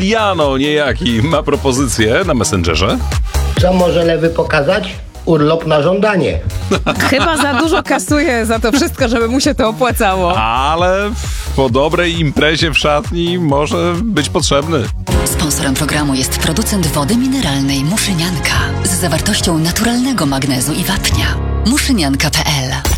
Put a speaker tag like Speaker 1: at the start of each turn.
Speaker 1: Emiliano niejaki ma propozycję na Messengerze.
Speaker 2: Co może lewy pokazać? Urlop na żądanie.
Speaker 3: Chyba za dużo kasuje za to wszystko, żeby mu się to opłacało.
Speaker 1: Ale po dobrej imprezie w szatni może być potrzebny.
Speaker 4: Sponsorem programu jest producent wody mineralnej Muszynianka z zawartością naturalnego magnezu i wapnia. Muszynianka.pl